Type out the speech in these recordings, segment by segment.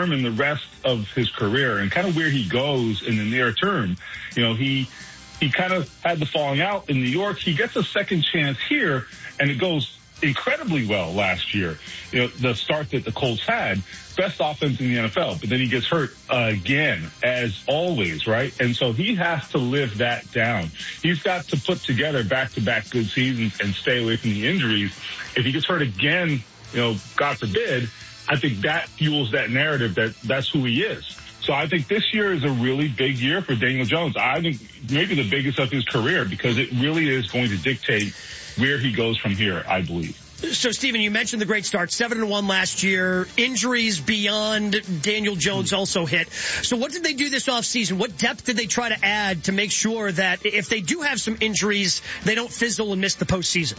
determine the rest of his career and kind of where he goes in the near term. You know, he kind of had the falling out in New York. He gets a second chance here, and it goes incredibly well last year. You know, the start that the Colts had, best offense in the NFL, but then he gets hurt again, as always, right? And so he has to live that down. He's got to put together back-to-back good seasons and stay away from the injuries. If he gets hurt again, you know, God forbid, I think that fuels that narrative that that's who he is. So I think this year is a really big year for Daniel Jones. I think maybe the biggest of his career, because it really is going to dictate where he goes from here, I believe. So, Stephen, you mentioned the great start, 7-1 last year. Injuries beyond Daniel Jones also hit. So what did they do this offseason? What depth did they try to add to make sure that if they do have some injuries, they don't fizzle and miss the postseason?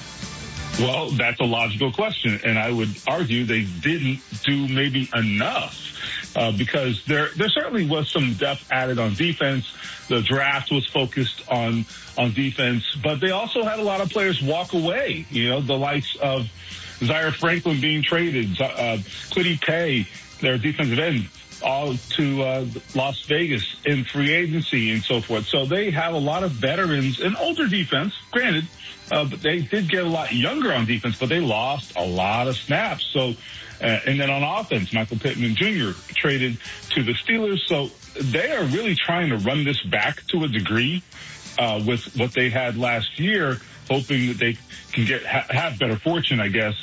Well, that's a logical question, and I would argue they didn't do maybe enough. Because there certainly was some depth added on defense. The draft was focused on defense, but they also had a lot of players walk away. You know, the likes of Zaire Franklin being traded, Kwity Paye, their defensive end, all to Las Vegas in free agency and so forth. So they have a lot of veterans and older defense, granted, but they did get a lot younger on defense, but they lost a lot of snaps. So. And then on offense, Michael Pittman Jr. traded to the Steelers. So they are really trying to run this back to a degree with what they had last year, hoping that they can have better fortune, I guess,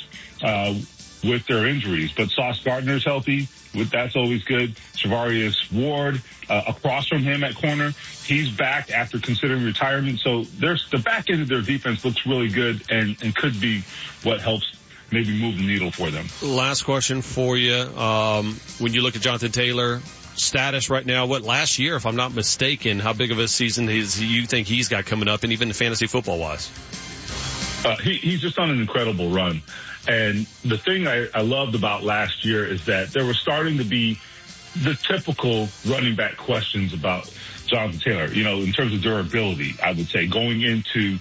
with their injuries. But Sauce Gardner's healthy. That's always good. Charvarius Ward across from him at corner. He's back after considering retirement. So the back end of their defense looks really good and could be what helps maybe move the needle for them. Last question for you. When you look at Jonathan Taylor, status right now, last year, if I'm not mistaken, how big of a season you think he's got coming up, and even fantasy football-wise? He's just on an incredible run. And the thing I loved about last year is that there were starting to be the typical running back questions about Jonathan Taylor, you know, in terms of durability, I would say, going into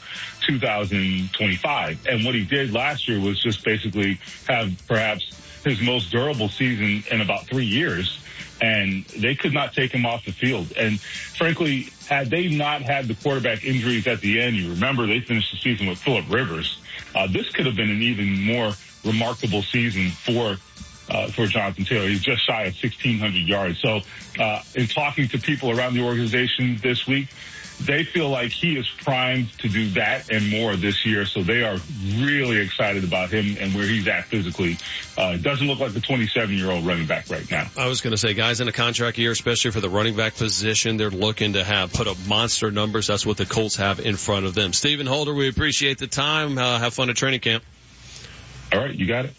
2025. And what he did last year was just basically have perhaps his most durable season in about 3 years. And they could not take him off the field. And frankly, had they not had the quarterback injuries at the end, you remember they finished the season with Phillip Rivers. This could have been an even more remarkable season for Jonathan Taylor. He's just shy of 1,600 yards. So in talking to people around the organization this week, they feel like he is primed to do that and more this year. So they are really excited about him and where he's at physically. It doesn't look like the 27-year-old running back right now. I was going to say, guys in a contract year, especially for the running back position, they're looking to put up monster numbers. That's what the Colts have in front of them. Stephen Holder, we appreciate the time. Have fun at training camp. All right, you got it.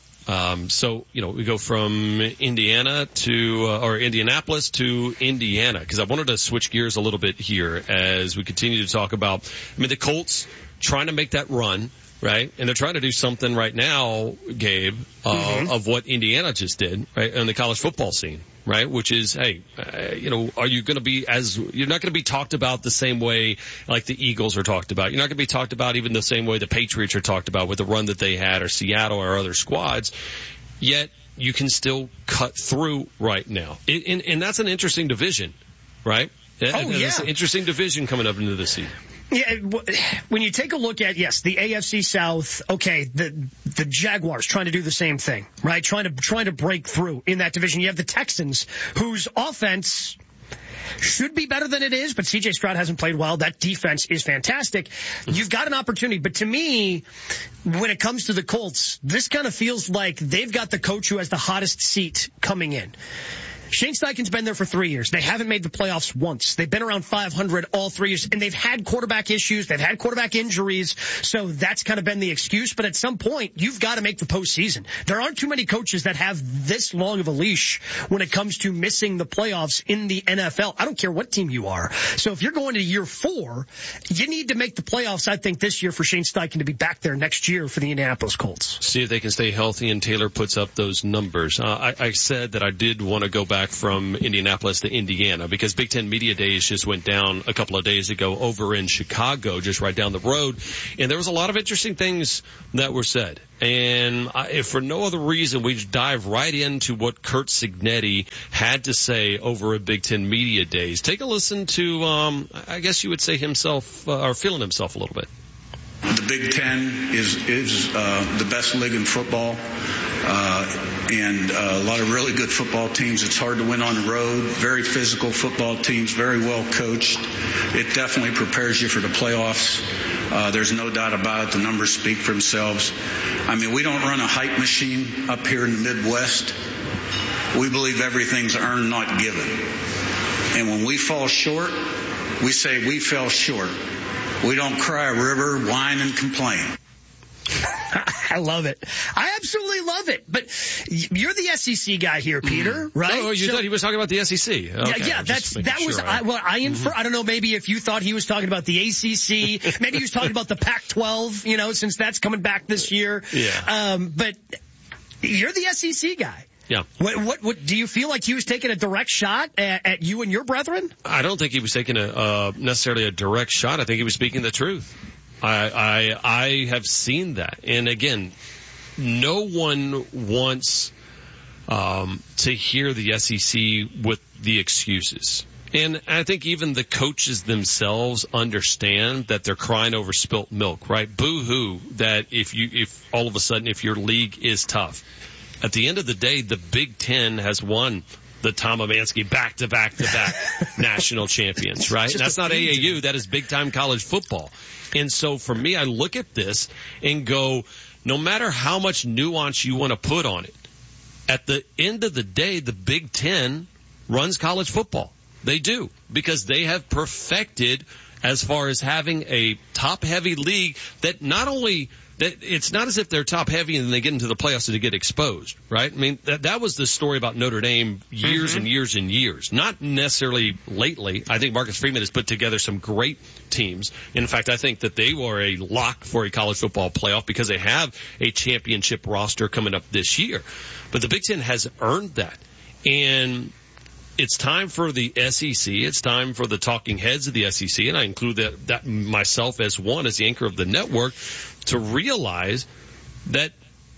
So, you know, we go from Indiana or Indianapolis to Indiana, because I wanted to switch gears a little bit here as we continue to talk about, the Colts trying to make that run, right? And they're trying to do something right now, Gabe, of what Indiana just did, right, on the college football scene, right? Which is, hey, are you going to be you're not going to be talked about the same way like the Eagles are talked about. You're not going to be talked about even the same way the Patriots are talked about with the run that they had, or Seattle or other squads. Yet you can still cut through right now. And that's an interesting division, right? It's an interesting division coming up into the season. Yeah, when you take a look at, yes, the AFC South, okay, the Jaguars trying to do the same thing, right? Trying to break through in that division. You have the Texans, whose offense should be better than it is, but C.J. Stroud hasn't played well. That defense is fantastic. You've got an opportunity. But to me, when it comes to the Colts, this kind of feels like they've got the coach who has the hottest seat coming in. Shane Steichen's been there for 3 years. They haven't made the playoffs once. They've been around 500 all 3 years, and they've had quarterback issues. They've had quarterback injuries, so that's kind of been the excuse. But at some point, you've got to make the postseason. There aren't too many coaches that have this long of a leash when it comes to missing the playoffs in the NFL. I don't care what team you are. So if you're going to year 4, you need to make the playoffs, I think, this year for Shane Steichen to be back there next year for the Indianapolis Colts. See if they can stay healthy and Taylor puts up those numbers. I said that I did want to go back back from Indianapolis to Indiana, because Big Ten Media Days just went down a couple of days ago over in Chicago, just right down the road. And there was a lot of interesting things that were said. And if for no other reason, we dive right into what Curt Cignetti had to say over at Big Ten Media Days. Take a listen to, I guess you would say himself, or feeling himself a little bit. The Big Ten is the best league in football, and a lot of really good football teams. It's hard to win on the road. Very physical football teams, very well coached. It definitely prepares you for the playoffs. There's no doubt about it. The numbers speak for themselves. I mean, we don't run a hype machine up here in the Midwest. We believe everything's earned, not given. And when we fall short, we say we fell short. We don't cry a river, whine, and complain. I love it. I absolutely love it. But you're the SEC guy here, Peter, right? Oh, you thought he was talking about the SEC? Okay, yeah, I infer. I don't know. Maybe if you thought he was talking about the ACC, maybe he was talking about the Pac-12. Since that's coming back this year. Yeah. But you're the SEC guy. Yeah. What do you feel like he was taking a direct shot at you and your brethren? I don't think he was taking necessarily a direct shot. I think he was speaking the truth. I have seen that. And again, no one wants to hear the SEC with the excuses. And I think even the coaches themselves understand that they're crying over spilt milk, right? Boo-hoo that if all of a sudden if your league is tough. At the end of the day, the Big Ten has won the Tom Amansky back-to-back-to-back national champions, right? That's not AAU. That is big-time college football. And so for me, I look at this and go, no matter how much nuance you want to put on it, at the end of the day, the Big Ten runs college football. They do, because they have perfected as far as having a top-heavy league that not only – that it's not as if they're top-heavy and they get into the playoffs and they get exposed, right? I mean, that was the story about Notre Dame years and years and years. Not necessarily lately. I think Marcus Freeman has put together some great teams. In fact, I think that they were a lock for a college football playoff because they have a championship roster coming up this year. But the Big Ten has earned that. And it's time for the SEC. It's time for the talking heads of the SEC, and I include that myself as one, as the anchor of the network, to realize that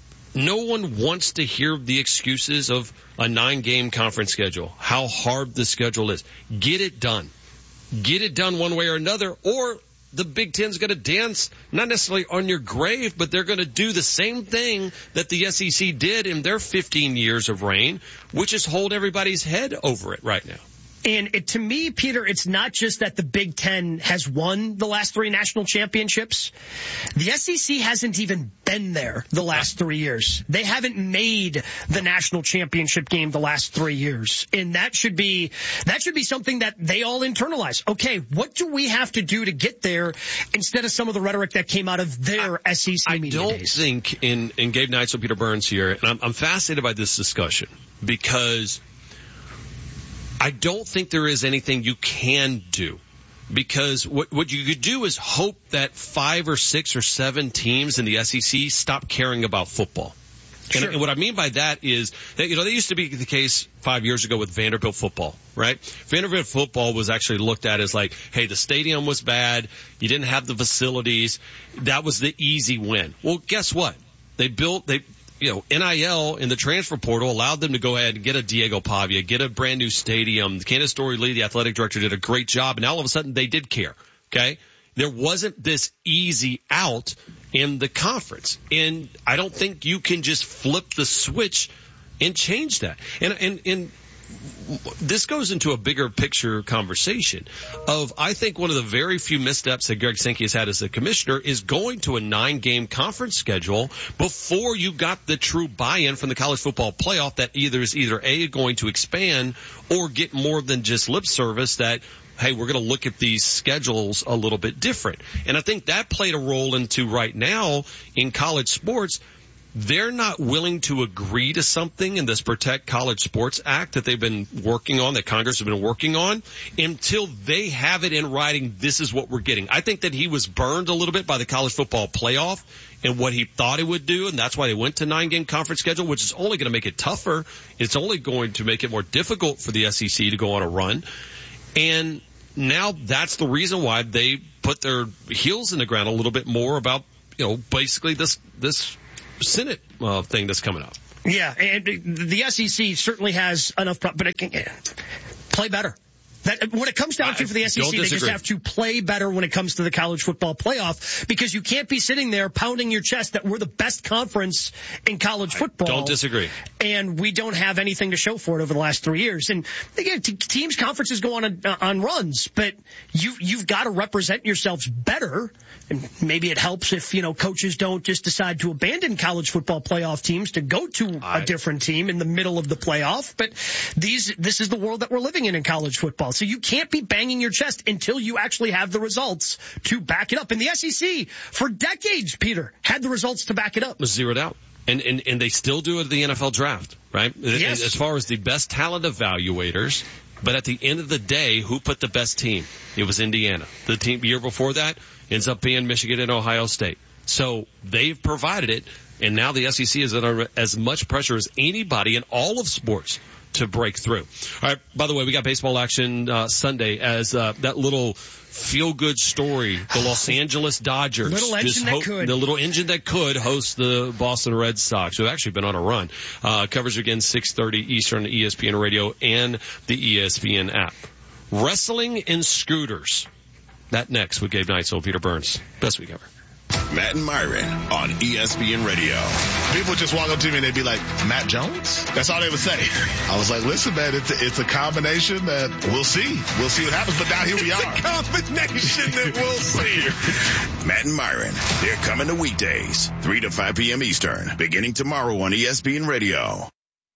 no one wants to hear the excuses of a 9-game conference schedule, how hard the schedule is. Get it done. Get it done one way or another, or the Big Ten's going to dance, not necessarily on your grave, but they're going to do the same thing that the SEC did in their 15 years of reign, which is hold everybody's head over it right now. And to me, Peter, it's not just that the Big Ten has won the last 3 national championships. The SEC hasn't even been there the last 3 years. They haven't made the national championship game the last 3 years. And that should be something that they all internalize. Okay, what do we have to do to get there instead of some of the rhetoric that came out of their SEC media days? I don't think, in Gabe Neitzel, Peter Burns here, and I'm fascinated by this discussion because I don't think there is anything you can do, because what you could do is hope that 5 or 6 or 7 teams in the SEC stop caring about football. Sure. And what I mean by that is that, that used to be the case 5 years ago with Vanderbilt football, right? Vanderbilt football was actually looked at as like, hey, the stadium was bad. You didn't have the facilities. That was the easy win. Well, guess what? NIL in the transfer portal allowed them to go ahead and get a Diego Pavia, get a brand new stadium. Candace Story-Lee, the athletic director, did a great job, and all of a sudden they did care, okay? There wasn't this easy out in the conference, and I don't think you can just flip the switch and change that. And this goes into a bigger picture conversation of, I think one of the very few missteps that Greg Sankey has had as a commissioner is going to a 9-game conference schedule before you got the true buy-in from the college football playoff that is either A, going to expand or get more than just lip service that, hey, we're going to look at these schedules a little bit different. And I think that played a role into right now in college sports. they're not willing to agree to something in this Protect College Sports Act that they've been working on, that Congress has been working on, until they have it in writing. This is what we're getting. I think that he was burned a little bit by the college football playoff and what he thought it would do, and that's why they went to 9-game conference schedule, which is only going to make it tougher. It's only going to make it more difficult for the SEC to go on a run. And now that's the reason why they put their heels in the ground a little bit more about, basically this Senate thing that's coming up. Yeah, and the SEC certainly has enough, but it can play better. That, when it comes down to for the SEC, they just have to play better when it comes to the college football playoff, because you can't be sitting there pounding your chest that we're the best conference in college football. Don't disagree. And we don't have anything to show for it over the last 3 years. And again, teams' conferences go on runs, but you've got to represent yourselves better. And maybe it helps if, coaches don't just decide to abandon college football playoff teams to go to a different team in the middle of the playoff. But this is the world that we're living in college football. So you can't be banging your chest until you actually have the results to back it up. And the SEC, for decades, Peter, had the results to back it up. Was zeroed out. And they still do it at the NFL draft, right? Yes. As far as the best talent evaluators. But at the end of the day, who put the best team? It was Indiana. The team year before that ends up being Michigan and Ohio State. So they've provided it, and now the SEC is under as much pressure as anybody in all of sports to break through. All right, by the way, we got baseball action Sunday as that little feel-good story, the Los Angeles Dodgers. The little engine that could host the Boston Red Sox, who have actually been on a run. Coverage again 6:30 Eastern, ESPN Radio and the ESPN app. Wrestling and scooters. That next with Gabe Neitzel, Peter Burns. Best week ever. Matt and Myron on ESPN Radio. People just walk up to me and they'd be like, Matt Jones? That's all they would say. I was like, listen, man, it's a combination that we'll see. We'll see what happens, but now here we are. It's a combination that we'll see. Matt and Myron, they're coming to weekdays, 3 to 5 p.m. Eastern, beginning tomorrow on ESPN Radio.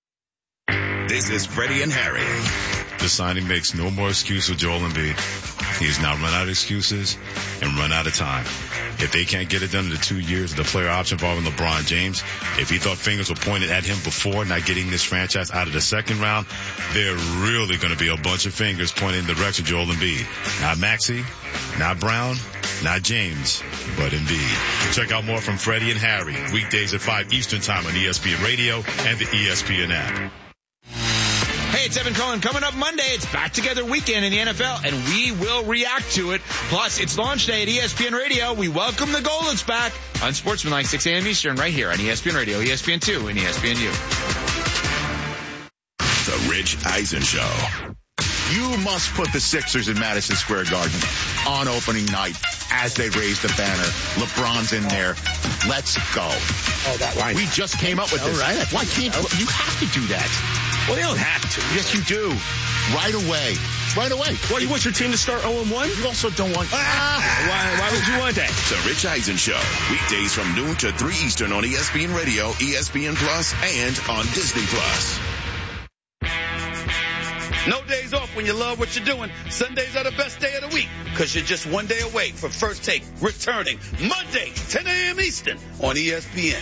This is Freddie and Harry. The signing makes no more excuse with Joel Embiid. He's now run out of excuses and run out of time. If they can't get it done in the 2 years of the player option involving LeBron James, if he thought fingers were pointed at him before not getting this franchise out of the second round, there are really going to be a bunch of fingers pointing in the direction of Joel Embiid. Not Maxey, not Brown, not James, but Embiid. Check out more from Freddie and Harry, weekdays at 5 Eastern Time on ESPN Radio and the ESPN app. Hey, it's Evan Cohen. Coming up Monday, it's Back Together Weekend in the NFL, and we will react to it. Plus, it's launch day at ESPN Radio. We welcome the Goldens back on Sportsmanlike 6 a.m. Eastern right here on ESPN Radio, ESPN2, and ESPNU. The Rich Eisen Show. You must put the Sixers in Madison Square Garden on opening night as they raise the banner. LeBron's in there. Let's go. Oh, that line. We just came up with this. Right. Why can't you have to do that? Well, they don't have to. Yes, you do. Right away. Right away. Well, you want your team to start 0-1? You also don't want... Why would you want that? The Rich Eisen Show. Weekdays from noon to 3 Eastern on ESPN Radio, ESPN Plus, and on Disney Plus. No days off when you love what you're doing. Sundays are the best day of the week because you're just one day away from First Take returning Monday, 10 a.m. Eastern on ESPN.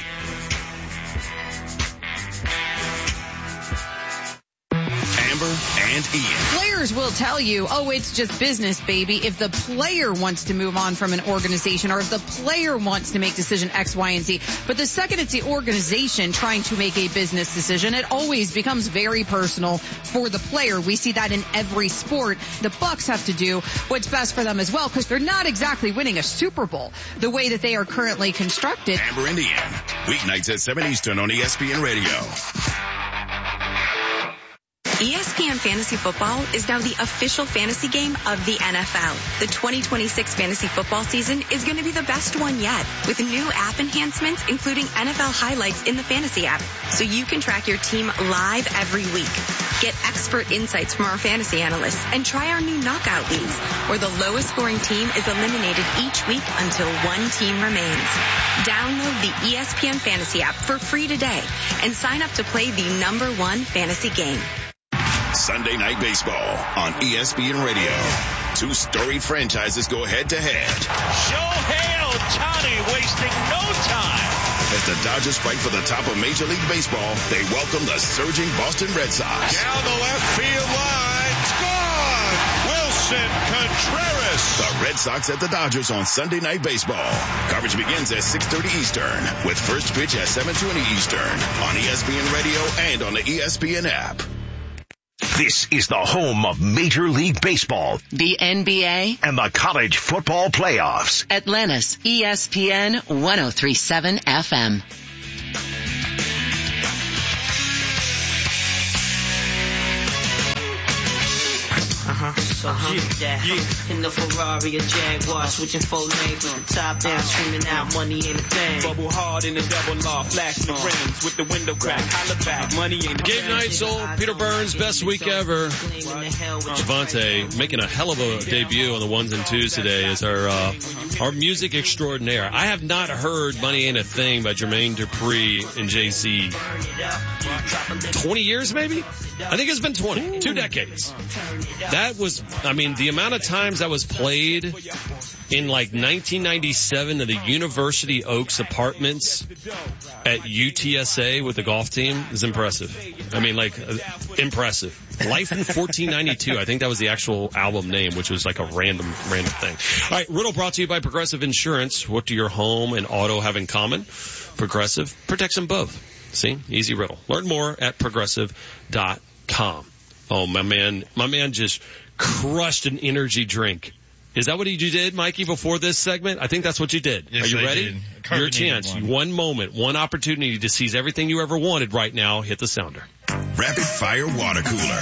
Amber and Ian. Players will tell you, oh, it's just business, baby. If the player wants to move on from an organization or if the player wants to make decision X, Y, and Z. But the second it's the organization trying to make a business decision, it always becomes very personal for the player. We see that in every sport. The Bucks have to do what's best for them as well because they're not exactly winning a Super Bowl the way that they are currently constructed. Amber and Ian. Weeknights at 7 Eastern on ESPN Radio. ESPN Fantasy Football is now the official fantasy game of the NFL. The 2026 fantasy football season is going to be the best one yet, with new app enhancements, including NFL highlights in the fantasy app, so you can track your team live every week. Get expert insights from our fantasy analysts and try our new knockout leagues, where the lowest scoring team is eliminated each week until one team remains. Download the ESPN Fantasy app for free today and sign up to play the #1 fantasy game. Sunday Night Baseball on ESPN Radio. Two storied franchises go head-to-head. Shohei Ohtani wasting no time. As the Dodgers fight for the top of Major League Baseball, they welcome the surging Boston Red Sox. Down the left field line. Gone! Wilson Contreras. The Red Sox at the Dodgers on Sunday Night Baseball. Coverage begins at 6:30 Eastern with first pitch at 7:20 Eastern on ESPN Radio and on the ESPN app. This is the home of Major League Baseball, the NBA, and the college football playoffs. Atlanta's ESPN 103.7 FM. In the Ferrari or Jaguar, switching four lanes with the top down, screaming out money ain't a thing. Bubble hard in the double law, flashing the rims with the window crack, holla back, money ain't a thing. Gabe Neitzel, Peter Burns, best week ever. Javante making a hell of a debut on the ones and twos today as our music extraordinaire. I have not heard Money Ain't a Thing by Jermaine Dupri and Jay-Z. 20 years maybe? I think it's been 20. 2 decades. That was, I mean, the amount of times that was played in like 1997 to the University Oaks Apartments at UTSA with the golf team is impressive. I mean, like, impressive. Life in 1492, I think that was the actual album name, which was like a random thing. All right, Riddle brought to you by Progressive Insurance. What do your home and auto have in common? Progressive protects them both. See? Easy riddle. Learn more at progressive.com. Oh, my man just crushed an energy drink. Is that what you did, Mikey, before this segment? I think that's what you did. Yes, are you ready? Did. Your chance. One moment, one opportunity to seize everything you ever wanted right now. Hit the sounder. Rapid Fire Water Cooler.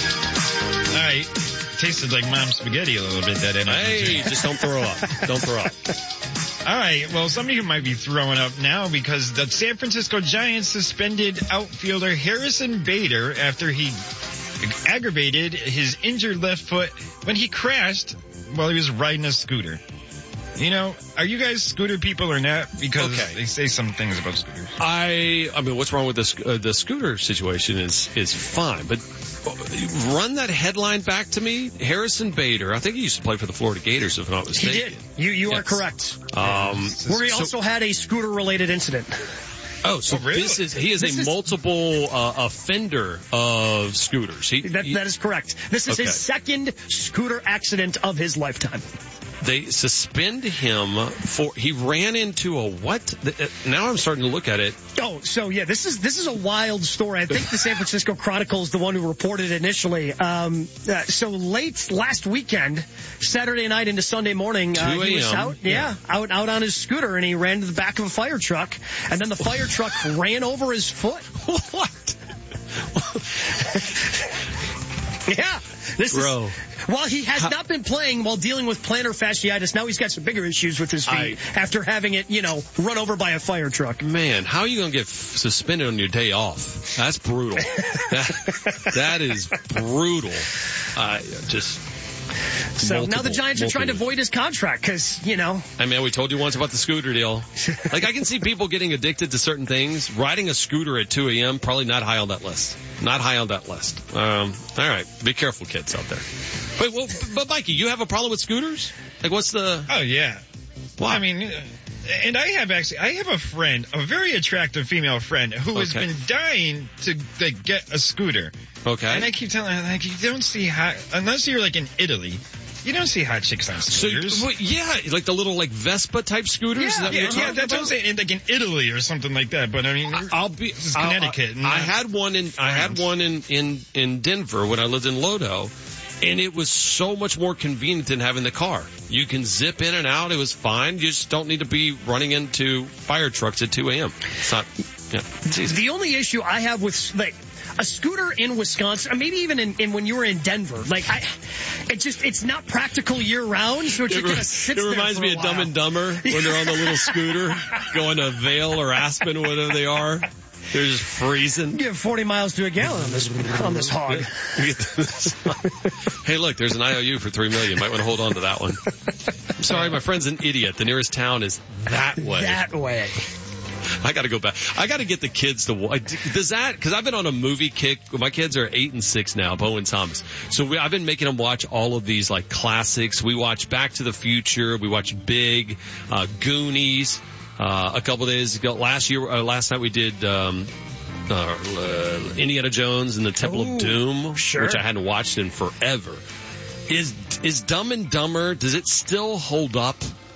All right. Tasted like mom's spaghetti a little bit, that energy. Hey, just don't throw up. Don't throw up. All right. Well, some of you might be throwing up now because the San Francisco Giants suspended outfielder Harrison Bader after he aggravated his injured left foot when he crashed while he was riding a scooter. You know, are you guys scooter people or not? Because they say some things about scooters. I mean, what's wrong with the scooter situation is fine, but run that headline back to me. Harrison Bader, I think he used to play for the Florida Gators, if I'm not mistaken. He did. You are correct. Where he also had a scooter-related incident. Oh, so really? He is a multiple offender of scooters. That is correct. This is his second scooter accident of his lifetime. They suspend him he ran into a what? Now I'm starting to look at it. Oh, so yeah, this is a wild story. I think the San Francisco Chronicle is the one who reported it initially. So late last weekend, Saturday night into Sunday morning, 2 a.m. he was out on his scooter, and he ran to the back of a fire truck, and then the fire truck ran over his foot. What? Yeah. While he has not been playing while dealing with plantar fasciitis, now he's got some bigger issues with his feet after having it, run over by a fire truck. Man, how are you going to get suspended on your day off? That's brutal. that is brutal. So now the Giants are trying to void his contract because, Hey, man, we told you once about the scooter deal. Like, I can see people getting addicted to certain things. Riding a scooter at 2 a.m., probably not high on that list. Not high on that list. All right. Be careful, kids out there. Wait, but Mikey, you have a problem with scooters? Like, what's the... Oh, yeah. Why? I mean... And I have a friend, a very attractive female friend, who has been dying to get a scooter. Okay. And I keep telling her, like, you don't see unless you're like in Italy, you don't see hot chicks on scooters. So, like the little Vespa type scooters. Yeah, that's what I'm saying. Like in Italy or something like that. But I mean, this is Connecticut. I had one in Denver when I lived in Lodo. And it was so much more convenient than having the car. You can zip in and out. It was fine. You just don't need to be running into fire trucks at 2 a.m. It's not, it's easy. The only issue I have with, a scooter in Wisconsin, or maybe even in when you were in Denver, it's not practical year round, so it just kind of sits there. It reminds me of Dumb and Dumber when they're on the little scooter going to Vail or Aspen or whatever they are. They're just freezing. You have 40 miles to a gallon on this hog. Hey, look, there's an IOU for $3 million. Might want to hold on to that one. I'm sorry, my friend's an idiot. The nearest town is that way. That way. I got to go back. I got to get the kids to watch. Does that, because I've been on a movie kick. My kids are 8 and 6 now, Bo and Thomas. So I've been making them watch all of these like classics. We watch Back to the Future. We watch Big, Goonies, a couple of days ago. Last night we did, Indiana Jones and the Temple of Doom, which I hadn't watched in forever. Is Dumb and Dumber, does it still hold up?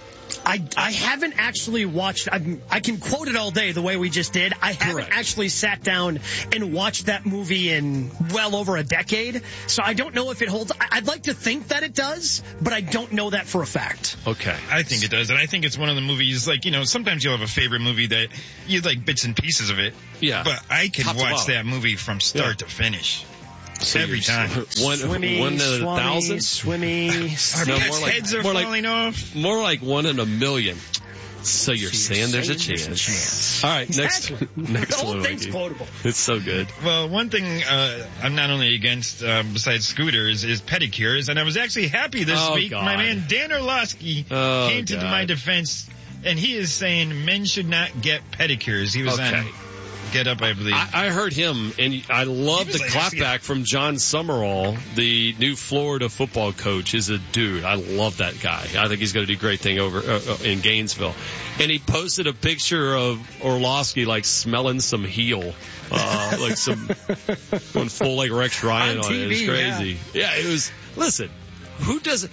I haven't actually watched, I can quote it all day the way we just did. I haven't actually sat down and watched that movie in well over a decade, so I don't know if it holds. I'd like to think that it does, but I don't know that for a fact. Okay. I think it does, and I think it's one of the movies, like, sometimes you'll have a favorite movie that you like bits and pieces of it. Yeah. But I could watch that movie from start to finish. So every time. One in 1,000? Swimmy. Heads are falling off. More like 1 in a million. So you're saying there's a chance. All right, next The whole one. thing's quotable. It's so good. Well, one thing I'm not only against, besides scooters, is pedicures. And I was actually happy this week. God. My man Dan Orlowski came to my defense, and he is saying men should not get pedicures. He was on Get Up, I believe. I heard him, and I love the clapback from John Summerall, the new Florida football coach. Is a dude. I love that guy. I think he's going to do a great thing over in Gainesville. And he posted a picture of Orlowski like smelling some heel, like some going full like Rex Ryan on it. It was crazy. Yeah, it was. Listen, who doesn't?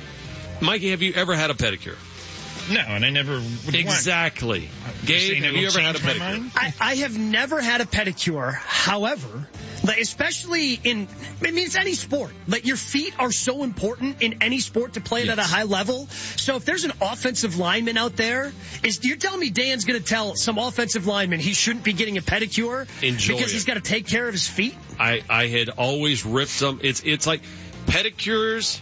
Mikey, have you ever had a pedicure? No, and I never would Exactly. Gabe, have you ever had a pedicure? I have never had a pedicure. However, especially it's any sport. Like, your feet are so important in any sport to play it at a high level. So if there's an offensive lineman out there, you're telling me Dan's going to tell some offensive lineman he shouldn't be getting a pedicure because he's got to take care of his feet? I had always ripped them. It's like pedicures.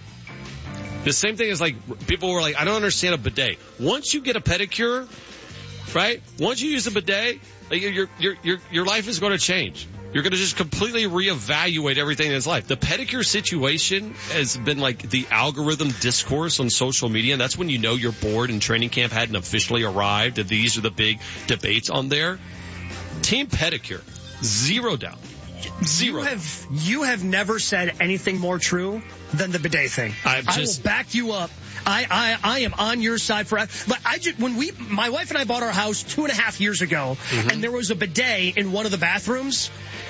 The same thing as like people were like, I don't understand a bidet. Once you get a pedicure, right? Once you use a bidet, like your life is going to change. You're going to just completely reevaluate everything in his life. The pedicure situation has been like the algorithm discourse on social media, and that's when you know your board and training camp hadn't officially arrived, and these are the big debates on there. Team pedicure, 0 doubt. You have never said anything more true than the bidet thing. I will back you up. I am on your side for. But my wife and I bought our house 2.5 years ago, and there was a bidet in one of the bathrooms.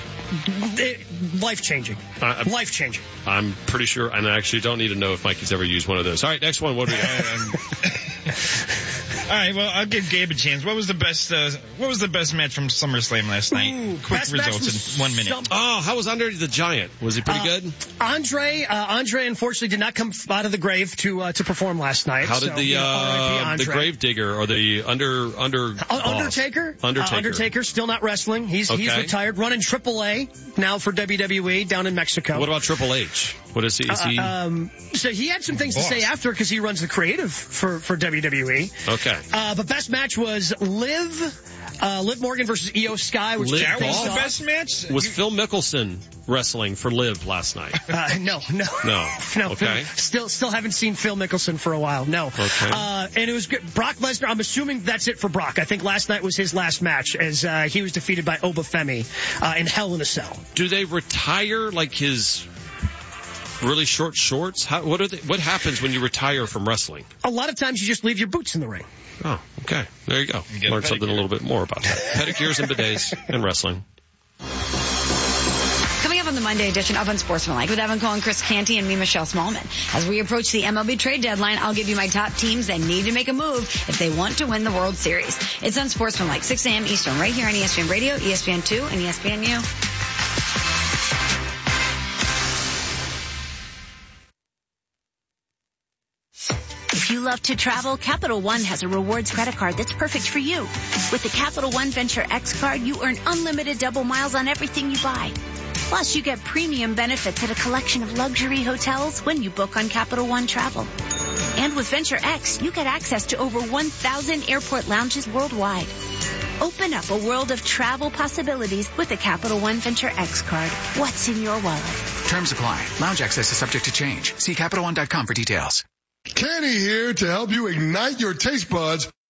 Life changing. Life changing. I'm pretty sure, and I actually don't need to know if Mikey's ever used one of those. All right, next one. What do we got? All right, well, I'll give Gabe a chance. What was the best match from SummerSlam last night? Quick results in 1 minute. How was Andre the Giant? Was he pretty good? Andre unfortunately did not come out of the grave to perform last night. How did the grave digger or the Undertaker? Undertaker still not wrestling. He's retired, running AAA now for WWE down in Mexico. What about Triple H? What is he? So he had some things to say after because he runs the creative for WWE. Okay. But best match was Liv Morgan versus Io Sky, which was the best match. Was Phil Mickelson wrestling for Liv last night? No. Okay. Still haven't seen Phil Mickelson for a while. No. Okay. And it was good. Brock Lesnar. I'm assuming that's it for Brock. I think last night was his last match as he was defeated by Obafemi in Hell in a Cell. Do they retire like his really short shorts? What happens when you retire from wrestling? A lot of times you just leave your boots in the ring. Oh, okay. There you go. Learn something a little bit more about that. Pedicures and bidets and wrestling. Coming up on the Monday edition of Unsportsmanlike with Evan Cohen, Chris Canty, and me, Michelle Smallman. As we approach the MLB trade deadline, I'll give you my top teams that need to make a move if they want to win the World Series. It's Unsportsmanlike, 6 a.m. Eastern, right here on ESPN Radio, ESPN2, and ESPNU. If you love to travel, Capital One has a rewards credit card that's perfect for you. With the Capital One Venture X card, you earn unlimited double miles on everything you buy. Plus, you get premium benefits at a collection of luxury hotels when you book on Capital One Travel. And with Venture X, you get access to over 1,000 airport lounges worldwide. Open up a world of travel possibilities with the Capital One Venture X card. What's in your wallet? Terms apply. Lounge access is subject to change. See CapitalOne.com for details. Kenny here to help you ignite your taste buds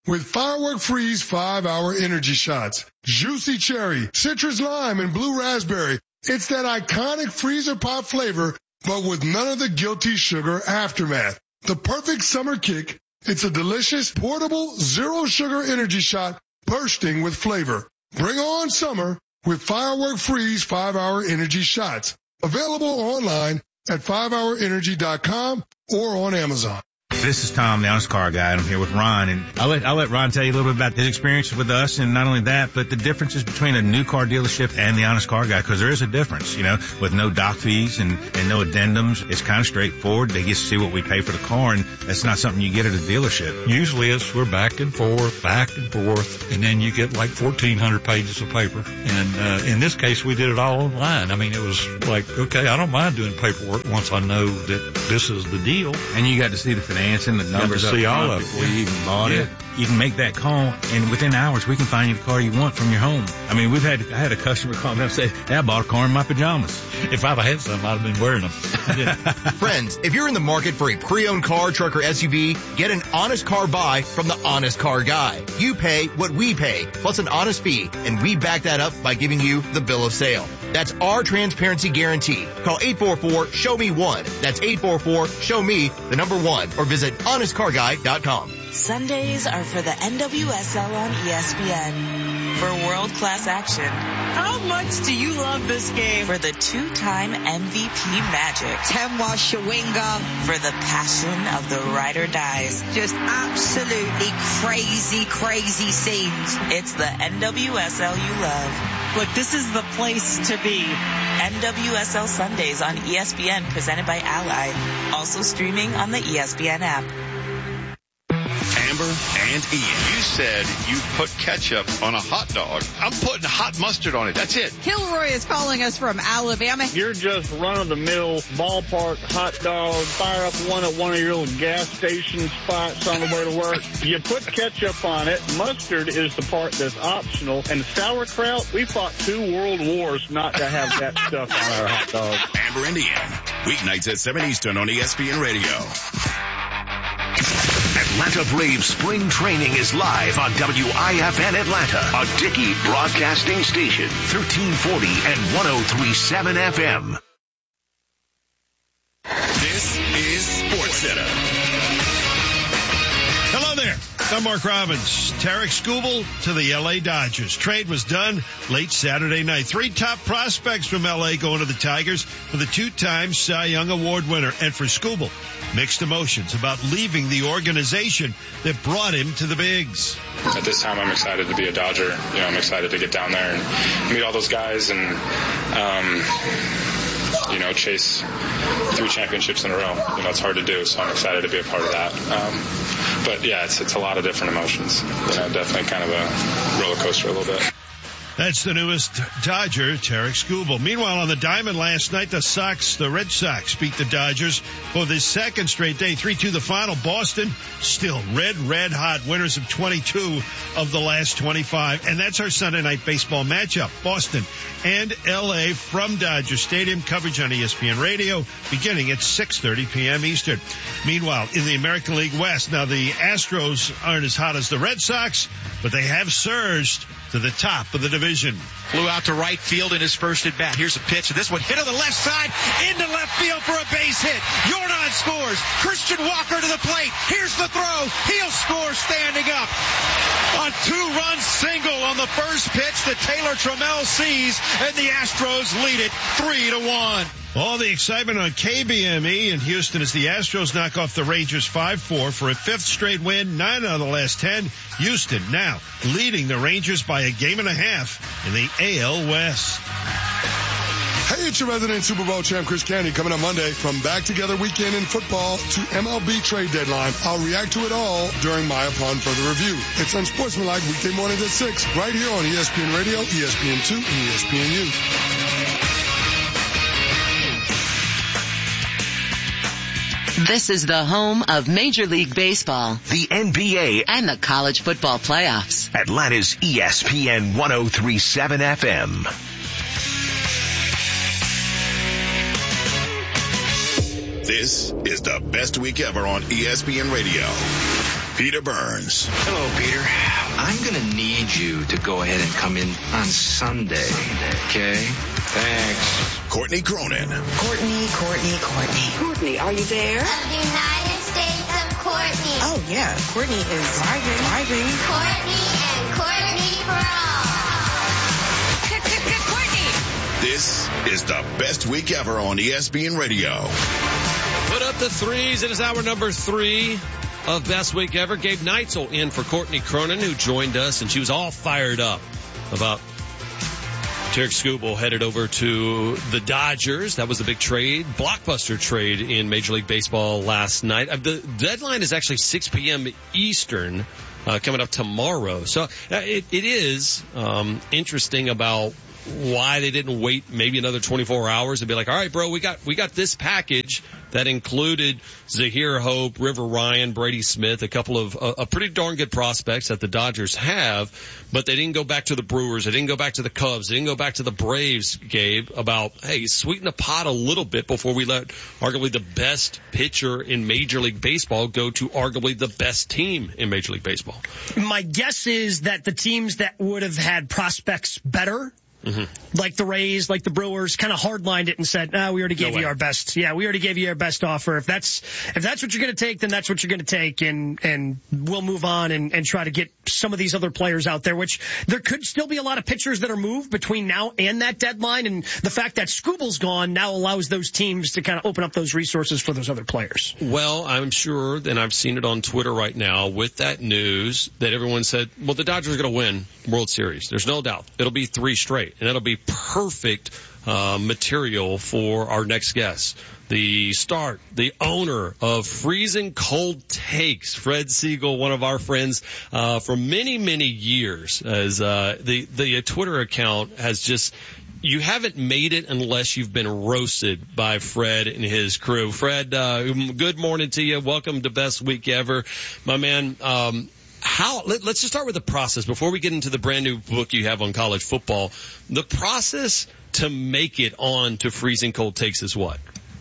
with Firework Freeze 5-Hour Energy Shots. Juicy cherry, citrus lime, and blue raspberry. It's that iconic freezer pop flavor, but with none of the guilty sugar aftermath. The perfect summer kick. It's a delicious, portable, zero-sugar energy shot bursting with flavor. Bring on summer with Firework Freeze 5-Hour Energy Shots. Available online at 5hourenergy.com or on Amazon. This is Tom, the Honest Car Guy, and I'm here with Ron. And I'll let Ron tell you a little bit about his experience with us, and not only that, but the differences between a new car dealership and the Honest Car Guy, because there is a difference, with no doc fees and no addendums. It's kind of straightforward. They get to see what we pay for the car, and that's not something you get at a dealership. Usually we're back and forth, and then you get like 1,400 pages of paper. And in this case, we did it all online. I mean, it was like, okay, I don't mind doing paperwork once I know that this is the deal. And you got to see the financing, the numbers, see all of it before you even bought it. You can make that call, and within hours, we can find you the car you want from your home. I mean, I had a customer call me up and say, hey, I bought a car in my pajamas. If I'd have had some, I'd have been wearing them. Friends, if you're in the market for a pre-owned car, truck, or SUV, get an honest car buy from the Honest Car Guy. You pay what we pay, plus an honest fee, and we back that up by giving you the bill of sale. That's our transparency guarantee. Call 844-SHOW-ME-1. That's 844-SHOW-ME, the number 1, or visit honestcarguy.com. Sundays are for the NWSL on ESPN. For world-class action. How much do you love this game? For the 2-time MVP Magic. Temwa Shawinga. For the passion of the ride or dies. Just absolutely crazy, crazy scenes. It's the NWSL you love. Look, this is the place to be. NWSL Sundays on ESPN, presented by Ally. Also streaming on the ESPN app. Amber and Ian. You said you put ketchup on a hot dog. I'm putting hot mustard on it. That's it. Kilroy is calling us from Alabama. You're just run-of-the-mill ballpark hot dog. Fire up one at one of your little gas station spots on the way to work. You put ketchup on it. Mustard is the part that's optional. And sauerkraut, we fought 2 world wars not to have that stuff on our hot dog. Amber and Ian. Weeknights at 7 Eastern on ESPN Radio. Atlanta Braves spring training is live on WIFN Atlanta, a Dickey broadcasting station, 1340 and 103.7 FM. This is SportsCenter. Hello there. I'm Mark Robbins. Tarek Skubal to the L.A. Dodgers. Trade was done late Saturday night. 3 top prospects from L.A. going to the Tigers for the 2-time Cy Young Award winner. And for Skubal, mixed emotions about leaving the organization that brought him to the bigs. At this time, I'm excited to be a Dodger. I'm excited to get down there and meet all those guys and, chase 3 championships in a row. It's hard to do, so I'm excited to be a part of that. But yeah, it's a lot of different emotions. Definitely kind of a roller coaster a little bit. That's the newest Dodger, Tarek Skubal. Meanwhile, on the diamond last night, the Red Sox beat the Dodgers for the second straight day, 3-2 the final. Boston still red hot, winners of 22 of the last 25. And that's our Sunday night baseball matchup, Boston and L.A. from Dodger Stadium. Coverage on ESPN Radio beginning at 6:30 p.m. Eastern. Meanwhile, in the American League West, now the Astros aren't as hot as the Red Sox, but they have surged to the top of the division. Flew out to right field in his first at bat. Here's a pitch, and this one hit on the left side into left field for a base hit. Jordan scores. Christian Walker to the plate. Here's the throw. He'll score standing up. A 2-run single on the first pitch that Taylor Trammell sees, and the Astros lead it 3-1. All the excitement on KBME in Houston as the Astros knock off the Rangers 5-4 for a 5th straight win, 9 out of the last 10. Houston now leading the Rangers by a game and a half in the AL West. Hey, it's your resident Super Bowl champ, Chris Canty, coming up Monday. From Back Together Weekend in football to MLB trade deadline, I'll react to it all during my Upon Further Review. It's Unsportsmanlike weekday mornings at 6, right here on ESPN Radio, ESPN2, and ESPNU. This is the home of Major League Baseball, the NBA, and the college football playoffs. Atlanta's ESPN 103.7 FM. This is the best week ever on ESPN Radio. Peter Burns. Hello, Peter. I'm going to need you to go ahead and come in on Sunday, okay? Thanks. Courtney Cronin. Courtney. Courtney, are you there? Of the United States of Courtney. Oh, yeah. Courtney is driving. Courtney and Courtney for all. Courtney. This is the best week ever on ESPN Radio. Put up the threes. It is hour number 3 of Best Week Ever. Gabe Neitzel in for Courtney Cronin, who joined us, and she was all fired up about Tarek Skubal headed over to the Dodgers. That was a big trade, blockbuster trade in Major League Baseball last night. The deadline is actually 6 p.m. Eastern, coming up tomorrow. So it is interesting about why they didn't wait maybe another 24 hours and be like, all right, bro, we got this package that included Zahir Hope, River Ryan, Brady Smith, a couple of pretty darn good prospects that the Dodgers have, but they didn't go back to the Brewers. They didn't go back to the Cubs. They didn't go back to the Braves, Gabe, about, hey, sweeten the pot a little bit before we let arguably the best pitcher in Major League Baseball go to arguably the best team in Major League Baseball. My guess is that the teams that would have had prospects better, like the Rays, like the Brewers, kind of hardlined it and said, we already gave you our best. Yeah, we already gave you our best offer. If that's what you're going to take, then that's what you're going to take, and we'll move on and try to get some of these other players out there, which there could still be a lot of pitchers that are moved between now and that deadline, and the fact that Skubal's gone now allows those teams to kind of open up those resources for those other players. Well, I'm sure, and I've seen it on Twitter right now with that news that everyone said, well, the Dodgers are going to win World Series. There's no doubt. It'll be 3 straight. And that'll be perfect material for our next guest. The owner of Freezing Cold Takes, Fred Siegel, one of our friends for many, many years. As the Twitter account has just, you haven't made it unless you've been roasted by Fred and his crew. Fred, good morning to you. Welcome to Best Week Ever, my man. Let's just start with the process before we get into the brand new book you have on college football. The process to make it on to Freezing Cold Takes is what?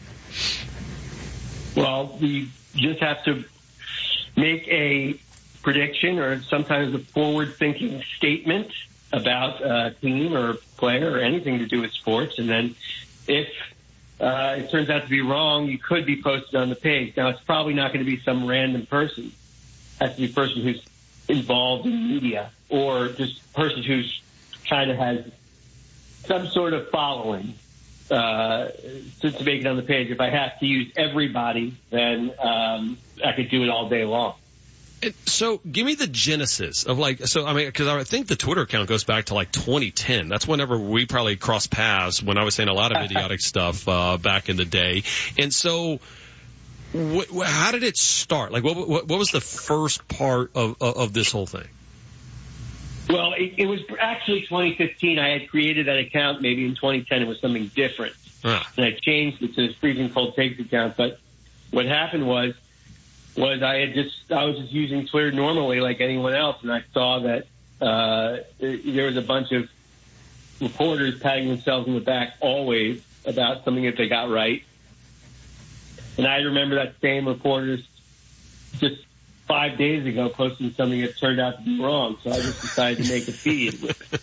Well, we just have to make a prediction or sometimes a forward-thinking statement about a team or player or anything to do with sports. And then if it turns out to be wrong, you could be posted on the page. Now, it's probably not going to be some random person. It has to be a person who's involved in media or just a person who's kind of has some sort of following to make it on the page. If I have to use everybody, then I could do it all day long. So give me the genesis of because I think the Twitter account goes back to 2010. That's whenever we probably crossed paths when I was saying a lot of idiotic stuff back in the day. And so how did it start? What was the first part of this whole thing? Well, it was actually 2015. I had created that account. Maybe in 2010 it was something different. And I changed it to the Freezing Cold Takes account. But what happened was I was just using Twitter normally like anyone else, and I saw that there was a bunch of reporters patting themselves on the back always about something that they got right. And I remember that same reporters just 5 days ago posting something that turned out to be wrong. So I just decided to make a feed.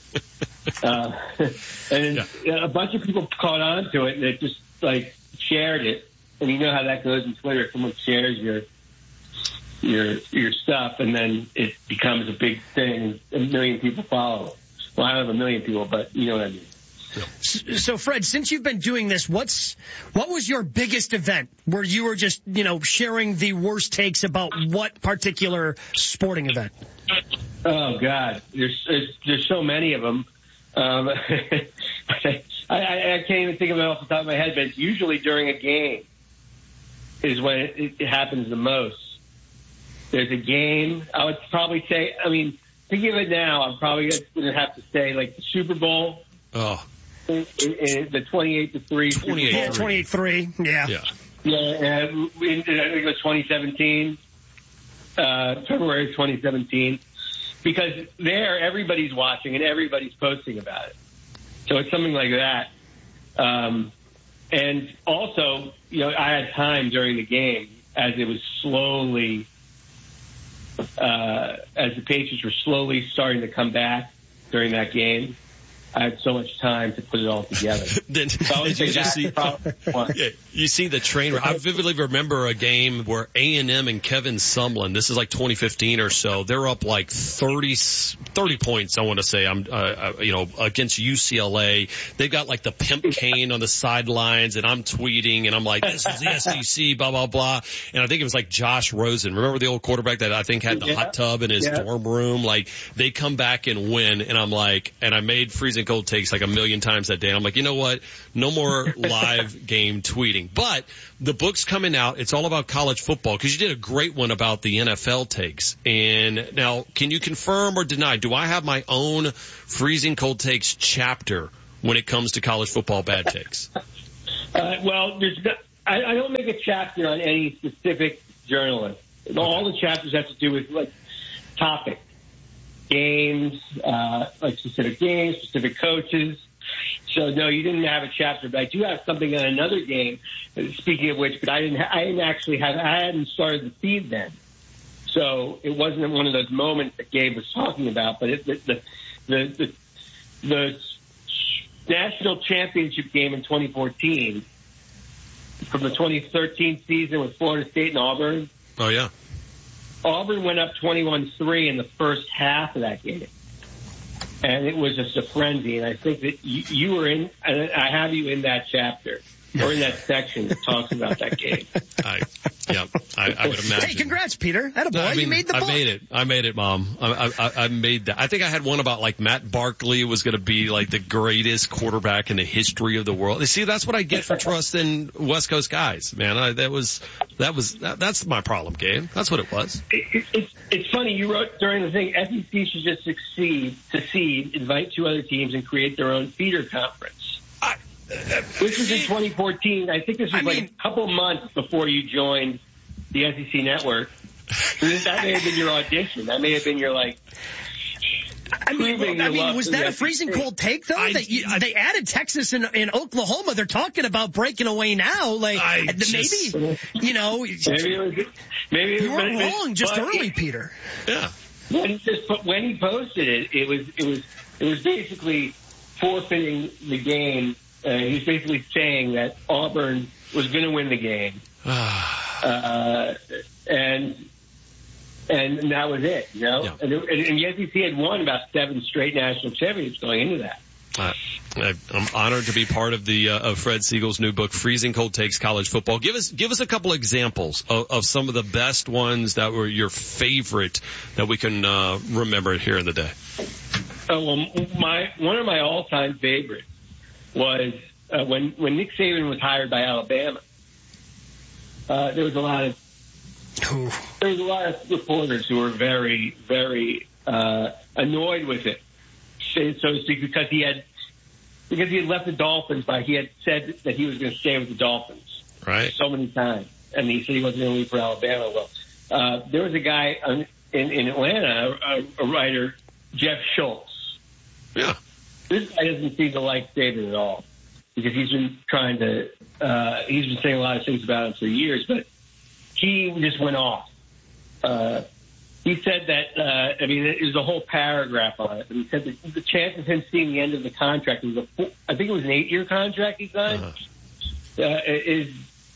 And a bunch of people caught on to it, and it just shared it. And you know how that goes in Twitter. If someone shares your stuff, and then it becomes a big thing. A million people follow it. Well, I don't have a million people, but you know what I mean. So, Fred, since you've been doing this, what was your biggest event where you were just, sharing the worst takes about what particular sporting event? Oh, God. There's so many of them. I can't even think of it off the top of my head, but it's usually during a game is when it happens the most. There's a game. I would probably say, thinking of it now, I'm probably going to have to say, the Super Bowl. Oh. The 28-3. 28-3. Yeah. Yeah. I think it was 2017, February 2017, because there everybody's watching and everybody's posting about it. So it's something like that. And also, I had time during the game as it was slowly as the Patriots were slowly starting to come back during that game, I had so much time to put it all together. Did you just see? Yeah, you see the train. I vividly remember a game where A&M and Kevin Sumlin. This is like 2015 or so. They're up like 30 points. I want to say against UCLA. They've got like the pimp cane on the sidelines, and I'm tweeting, and I'm like, this is the SEC, blah blah blah. And I think it was like Josh Rosen. Remember the old quarterback that I think had the hot tub in his dorm room? Like they come back and win, and I'm like, and I made freezing cold takes like a million times that day. And I'm like, you know what? No more live game tweeting. But the book's coming out. It's all about college football because you did a great one about the NFL takes. And now, can you confirm or deny? Do I have my own freezing cold takes chapter when it comes to college football bad takes? Well, I don't make a chapter on any specific journalist. All the chapters have to do with like topics. Games, like specific games, specific coaches. So no, you didn't have a chapter, but I do have something on another game. Speaking of which, but I hadn't started the feed then, so it wasn't one of those moments that Gabe was talking about. But the national championship game in 2014 from the 2013 season with Florida State and Auburn. Oh yeah. Auburn went up 21-3 in the first half of that game, and it was just a frenzy. And I think that you were in. I have you in that chapter or in that section that talks about that game. I would imagine. Hey, congrats, Peter. Attaboy, you made the book. I made it, Mom. I made that. I think I had one about like Matt Barkley was going to be like the greatest quarterback in the history of the world. See, that's what I get for trusting West Coast guys, man. That's my problem, Gabe. That's what it was. It's funny. You wrote during the thing, SEC should just succeed, invite two other teams, and create their own feeder conference. This was in 2014. I think this was a couple months before you joined the SEC network. That may have been your audition. That may have been your like. Was that a freezing cold take though? They added Texas and Oklahoma. They're talking about breaking away now. Like maybe you weren't wrong just early, Peter. Yeah. When he posted it, it was basically forfeiting the game. He was basically saying that Auburn was going to win the game, and that was it. You know, and the SEC had won about 7 straight national championships going into that. I'm honored to be part of the of Fred Siegel's new book, Freezing Cold Takes College Football. Give us a couple examples of some of the best ones that were your favorite that we can remember here in the day. Oh well, one of my all-time favorites was when Nick Saban was hired by Alabama. There was a lot of reporters who were very, very annoyed with it, so to speak, because he had left the Dolphins by he had said that he was going to stay with the Dolphins so many times, and he said he wasn't going to leave for Alabama. Well, there was a guy in Atlanta, a writer, Jeff Schultz. Yeah. This guy doesn't seem to like Saban at all because he's been he's been saying a lot of things about him for years, but he just went off. He said that, there's a whole paragraph on it, but he said that the chance of him seeing the end of the contract was I think it was an 8-year contract he signed, there's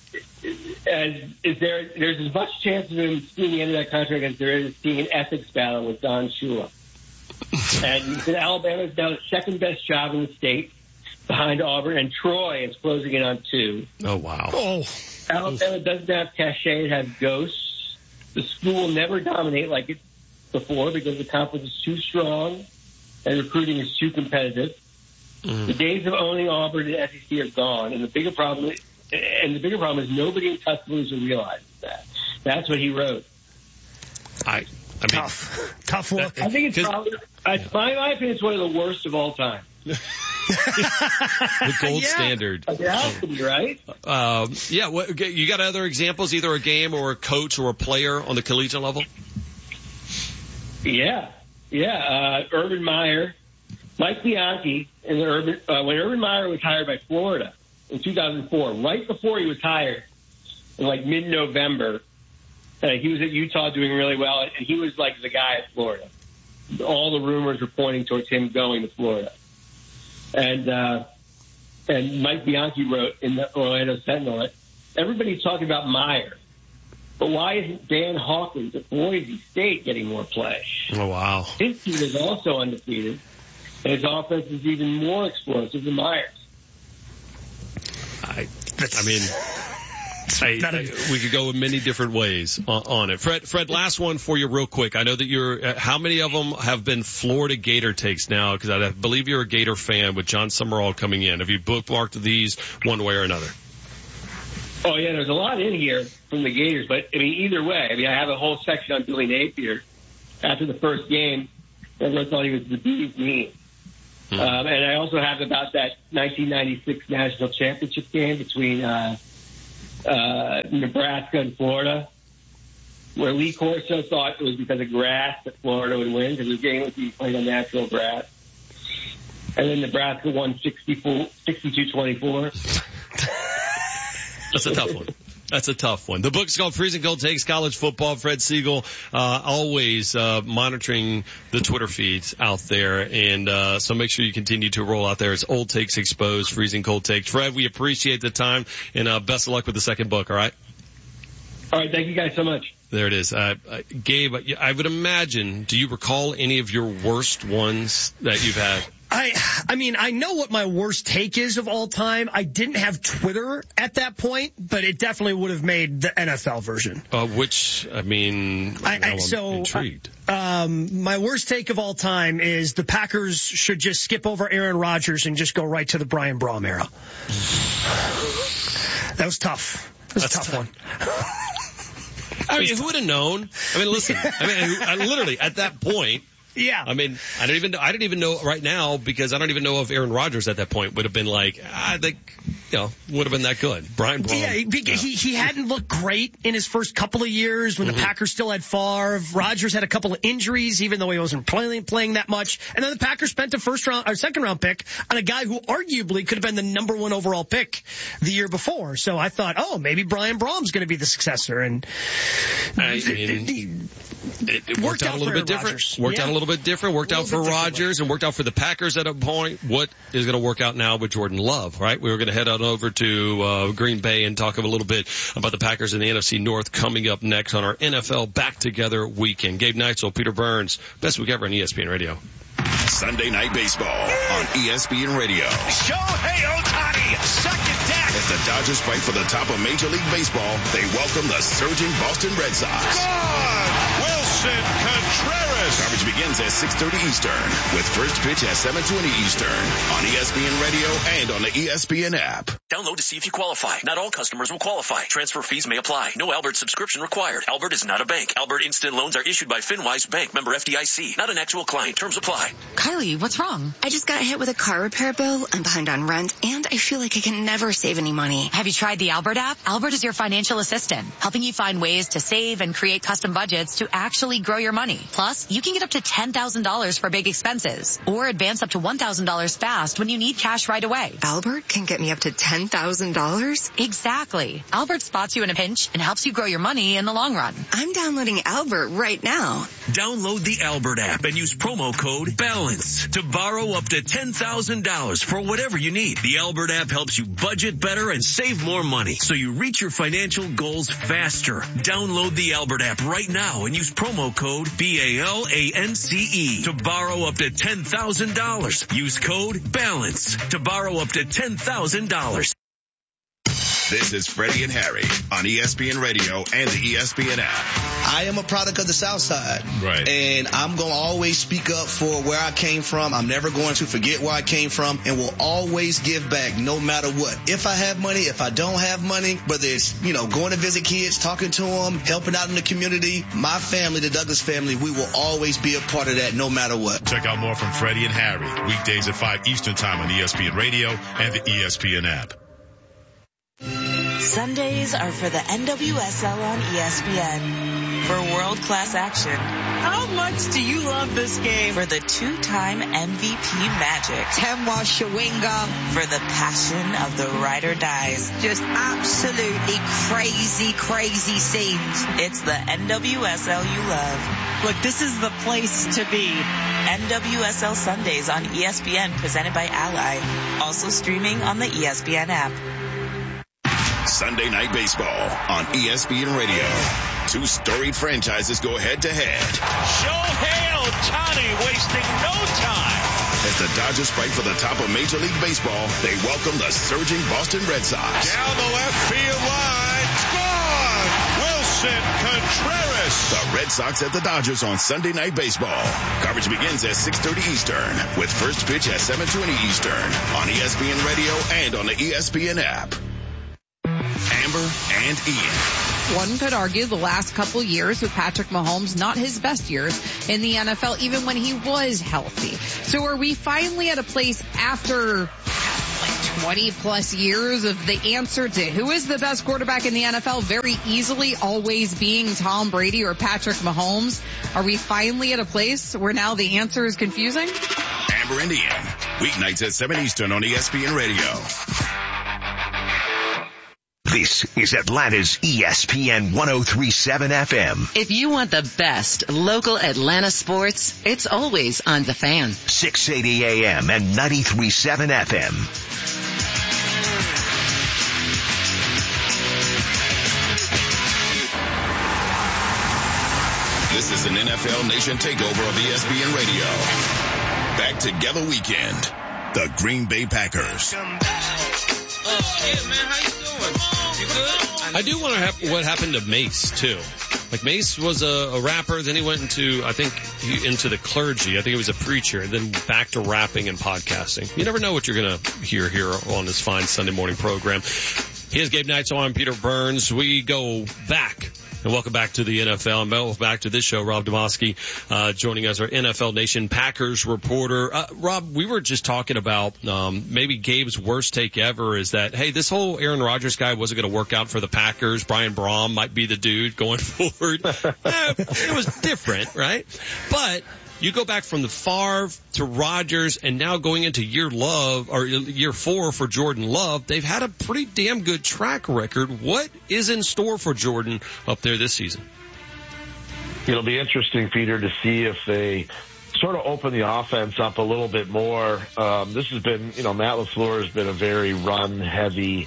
as much chance of him seeing the end of that contract as there is seeing an ethics battle with Don Shula. And he said Alabama's now the second best job in the state behind Auburn, and Troy is closing in on 2. Oh, wow. Alabama doesn't have cachet, it has ghosts. The school will never dominate like it before because the conference is too strong and recruiting is too competitive. The days of owning Auburn and SEC are gone, and the bigger problem is nobody in Tuscaloosa realizes that. That's what he wrote. Tough look. I think it's probably, my opinion, it's one of the worst of all time. The gold standard. It has to be, right? You got other examples, either a game or a coach or a player on the collegiate level? Yeah. Urban Meyer, Mike Bianchi, and when Urban Meyer was hired by Florida in 2004, right before he was hired, in like mid-November, He was at Utah doing really well, and he was like the guy at Florida. All the rumors were pointing towards him going to Florida. And Mike Bianchi wrote in the Orlando Sentinel, everybody's talking about Meyer. But why isn't Dan Hawkins at Boise State getting more play? Oh, wow. His team is also undefeated, and his offense is even more explosive than Meyer's. We could go in many different ways on it. Fred, last one for you real quick. I know that you're, how many of them have been Florida Gator takes now? Because I believe you're a Gator fan with John Summerall coming in. Have you bookmarked these one way or another? Oh, yeah, there's a lot in here from the Gators. But, either way, I have a whole section on Billy Napier. After the first game, everyone thought he was the bee's knees. And I also have about that 1996 national championship game between Nebraska and Florida, where Lee Corso thought it was because of grass that Florida would win, because the game was being played on natural grass. And then Nebraska won 62-24. That's a tough one. That's a tough one. The book's called Freezing Cold Takes College Football. Fred Siegel, always monitoring the Twitter feeds out there. And so make sure you continue to roll out there. It's Old Takes Exposed, Freezing Cold Takes. Fred, we appreciate the time, and best of luck with the second book, all right? All right, thank you guys so much. There it is. Gabe, I would imagine, do you recall any of your worst ones that you've had? I know what my worst take is of all time. I didn't have Twitter at that point, but it definitely would have made the NFL version. I'm intrigued. My worst take of all time is the Packers should just skip over Aaron Rodgers and just go right to the Brian Braum era. That was tough. That's a tough one. Who would have known? Listen, literally at that point. Yeah. I didn't even know right now, because I don't even know if Aaron Rodgers at that point would have been like, I think, would have been that good. Brian Braum. Yeah, he hadn't looked great in his first couple of years when the Packers still had Favre. Rodgers had a couple of injuries, even though he wasn't playing that much. And then the Packers spent a second round pick on a guy who arguably could have been the number 1 overall pick the year before. So I thought, maybe Brian Braum's going to be the successor. And it worked out a little bit different. Worked out a little bit different. Worked out for Rodgers and worked out for the Packers at a point. What is going to work out now with Jordan Love, right? We were going to head on over to Green Bay and talk a little bit about the Packers in the NFC North coming up next on our NFL Back Together weekend. Gabe Neitzel, Peter Burns, best week ever on ESPN Radio. Sunday Night Baseball on ESPN Radio. Shohei Ohtani, second deck. As the Dodgers fight for the top of Major League Baseball, they welcome the surging Boston Red Sox. Wilson Contreras. Coverage begins at 6:30 Eastern with first pitch at 7:20 Eastern on ESPN Radio and on the ESPN app. Download to see if you qualify. Not all customers will qualify. Transfer fees may apply. No Albert subscription required. Albert is not a bank. Albert Instant Loans are issued by FinWise Bank, member FDIC. Not an actual client. Terms apply. Kylie, what's wrong? I just got hit with a car repair bill. I'm behind on rent, and I feel like I can never save any money. Have you tried the Albert app? Albert is your financial assistant, helping you find ways to save and create custom budgets to actually grow your money. Plus, you can get up to $10,000 for big expenses, or advance up to $1,000 fast when you need cash right away. Albert can get me up to $10,000? Exactly. Albert spots you in a pinch and helps you grow your money in the long run. I'm downloading Albert right now. Download the Albert app and use promo code BALANCE to borrow up to $10,000 for whatever you need. The Albert app helps you budget better and save more money, so you reach your financial goals faster. Download the Albert app right now and use promo code BALANCE to borrow up to $10,000. Use code BALANCE to borrow up to $10,000. This is Freddie and Harry on ESPN Radio and the ESPN app. I am a product of the South Side. Right. And I'm going to always speak up for where I came from. I'm never going to forget where I came from, and will always give back no matter what. If I have money, if I don't have money, whether it's, going to visit kids, talking to them, helping out in the community, my family, the Douglas family, we will always be a part of that no matter what. Check out more from Freddie and Harry, weekdays at 5 Eastern Time on ESPN Radio and the ESPN app. Sundays are for the NWSL on ESPN. For world-class action. How much do you love this game? For the two-time MVP Magic. Temwa Shawinga. For the passion of the ride or dies. Just absolutely crazy, crazy scenes. It's the NWSL you love. Look, this is the place to be. NWSL Sundays on ESPN, presented by Ally. Also streaming on the ESPN app. Sunday Night Baseball on ESPN Radio. Two storied franchises go head-to-head. Shohei Ohtani wasting no time. As the Dodgers fight for the top of Major League Baseball, they welcome the surging Boston Red Sox. Down the left field line. Gone! Wilson Contreras. The Red Sox at the Dodgers on Sunday Night Baseball. Coverage begins at 6:30 Eastern, with first pitch at 7:20 Eastern on ESPN Radio and on the ESPN app. Amber and Ian. One could argue the last couple years with Patrick Mahomes, not his best years in the NFL, even when he was healthy. So are we finally at a place after 20 plus years of the answer to who is the best quarterback in the NFL very easily always being Tom Brady or Patrick Mahomes? Are we finally at a place where now the answer is confusing? Amber and Ian, weeknights at 7 Eastern on ESPN Radio. This is Atlanta's ESPN 103.7 FM. If you want the best local Atlanta sports, it's always on The Fan. 680 AM and 93.7 FM. This is an NFL Nation takeover of ESPN Radio. Back Together Weekend. The Green Bay Packers. I do wonder what happened to Mace, too. Like, Mace was a rapper, then he went into, I think, into the clergy. I think he was a preacher, and then back to rapping and podcasting. You never know what you're going to hear here on this fine Sunday morning program. Here's Gabe Neitzel. I'm Peter Burns. We go back. And welcome back to the NFL, and welcome back to this show. Rob Demoski, joining us, our NFL Nation Packers reporter. Rob, we were just talking about, maybe Gabe's worst take ever is that, hey, this whole Aaron Rodgers guy wasn't going to work out for the Packers. Brian Braum might be the dude going forward. It was different, right? But you go back from the Favre to Rodgers, and now going into year 4 for Jordan Love, they've had a pretty damn good track record. What is in store for Jordan up there this season? It'll be interesting, Peter, to see if they sort of open the offense up a little bit more. This has been, Matt LaFleur has been a very run-heavy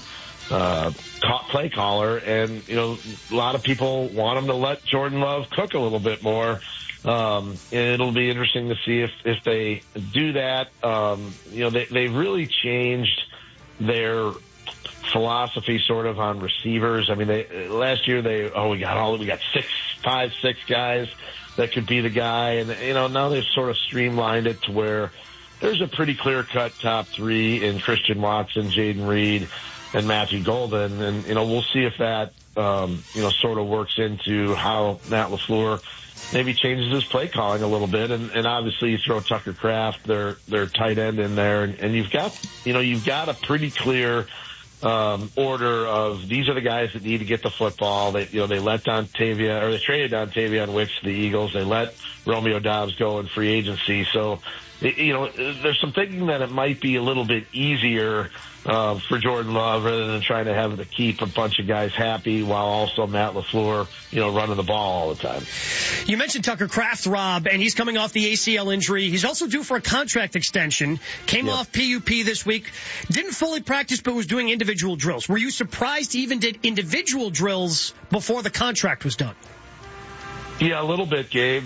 play caller, and, a lot of people want him to let Jordan Love cook a little bit more. And it'll be interesting to see if they do that. They've really changed their philosophy sort of on receivers. I mean, last year we got 5, 6 guys that could be the guy. And, now they've sort of streamlined it to where there's a pretty clear-cut top 3 in Christian Watson, Jaden Reed, and Matthew Golden. And, we'll see if that, sort of works into how Matt LaFleur maybe changes his play calling a little bit. And obviously you throw Tucker Kraft, their tight end in there, and you've got a pretty clear, order of these are the guys that need to get the football. They let they traded Dontayvion Wicks to the Eagles. They let Romeo Doubs go in free agency. So, there's some thinking that it might be a little bit easier for Jordan Love rather than trying to have to keep a bunch of guys happy while also Matt LaFleur, running the ball all the time. You mentioned Tucker Kraft, Rob, and he's coming off the ACL injury. He's also due for a contract extension. Came off PUP this week. Didn't fully practice, but was doing individual drills. Were you surprised he even did individual drills before the contract was done? Yeah, a little bit, Gabe.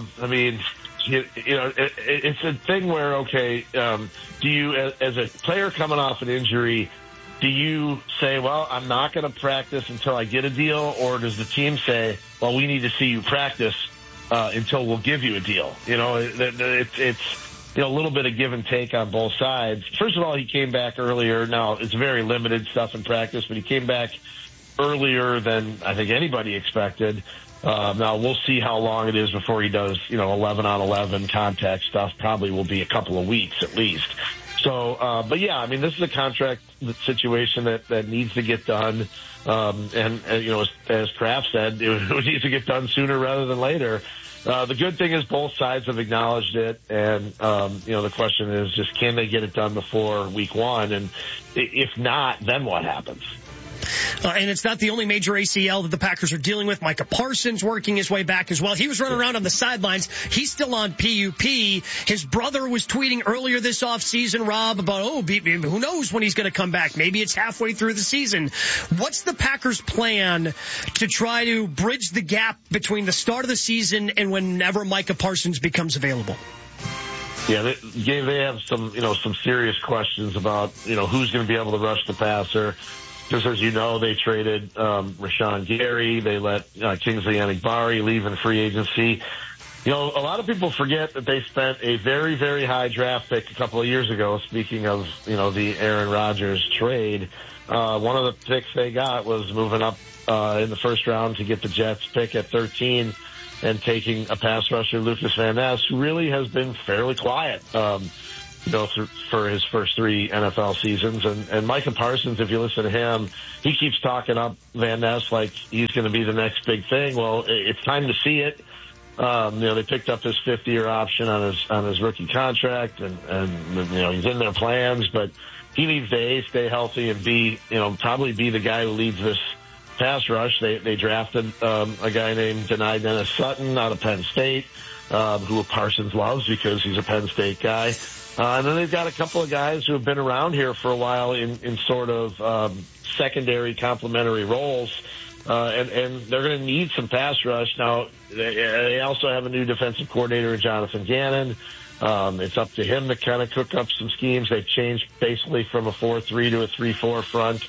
It's a thing where, do you, as a player coming off an injury, do you say, well, I'm not going to practice until I get a deal, or does the team say, well, we need to see you practice until we'll give you a deal? It's a little bit of give and take on both sides. First of all, he came back earlier. Now, it's very limited stuff in practice, but he came back earlier than I think anybody expected. Now we'll see how long it is before he does, 11-on-11 contact stuff. Probably will be a couple of weeks at least. So, but yeah, I mean, this is a contract situation that needs to get done. And you know, as Kraft said, it needs to get done sooner rather than later. The good thing is both sides have acknowledged it, and you know, the question is just, can they get it done before week 1? And if not, then what happens? And it's not the only major ACL that the Packers are dealing with. Micah Parsons working his way back as well. He was running around on the sidelines. He's still on PUP. His brother was tweeting earlier this offseason, Rob, about, who knows when he's going to come back. Maybe it's halfway through the season. What's the Packers' plan to try to bridge the gap between the start of the season and whenever Micah Parsons becomes available? Yeah, they have some serious questions about, who's going to be able to rush the passer. Just as you know, they traded Rashawn Gary. They let Kingsley Enagbare leave in free agency. A lot of people forget that they spent a very, very high draft pick a couple of years ago. Speaking of, the Aaron Rodgers trade, one of the picks they got was moving up in the first round to get the Jets pick at 13 and taking a pass rusher, Lucas Van Ness, who really has been fairly quiet. For his first 3 NFL seasons. And Micah Parsons, if you listen to him, he keeps talking up Van Ness like he's going to be the next big thing. Well, it's time to see it. They picked up his 5th-year option on his rookie contract, and he's in their plans, but he needs to A, stay healthy, and B, probably be the guy who leads this pass rush. They drafted a guy named Denai Dennis Sutton out of Penn State, who Parsons loves because he's a Penn State guy. And then they've got a couple of guys who have been around here for a while in sort of secondary complementary roles. And they're going to need some pass rush. Now, they also have a new defensive coordinator, Jonathan Gannon. It's up to him to kind of cook up some schemes. They've changed basically from a 4-3 to a 3-4 front.